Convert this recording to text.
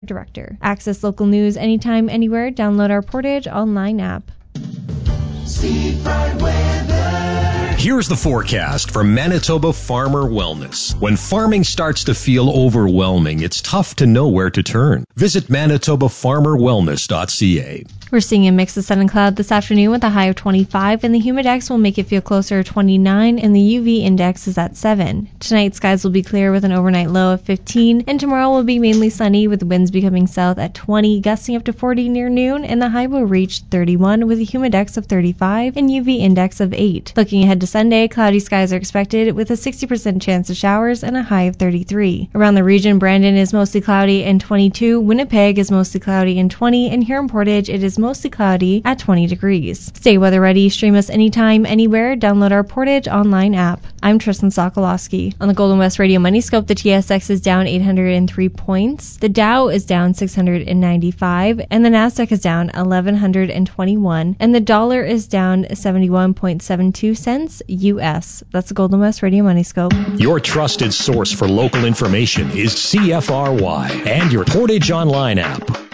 Director. Access local news anytime, anywhere. Download our Portage Online app. Here's the forecast for Manitoba Farmer Wellness. When farming starts to feel overwhelming, it's tough to know where to turn. Visit manitobafarmerwellness.ca. We're seeing a mix of sun and cloud this afternoon with a high of 25, and the humidex will make it feel closer to 29, and the UV index is at 7. Tonight, skies will be clear with an overnight low of 15, and tomorrow will be mainly sunny with winds becoming south at 20, gusting up to 40 near noon, and the high will reach 31 with a humidex of 35 and UV index of 8. Looking ahead to Sunday, cloudy skies are expected with a 60% chance of showers and a high of 33. Around the region, Brandon is mostly cloudy and 22, Winnipeg is mostly cloudy and 20, and here in Portage it is mostly cloudy at 20 degrees. Stay weather ready, stream us anytime, anywhere, download our Portage Online app. I'm Tristan Sokolowski. On the Golden West Radio Money Scope, the TSX is down 803 points, the Dow is down 695, and the Nasdaq is down 1,121, and the dollar is down 71.72 cents U.S. That's the Golden West Radio Money Scope. Your trusted source for local information is CFRY and your Portage Online app.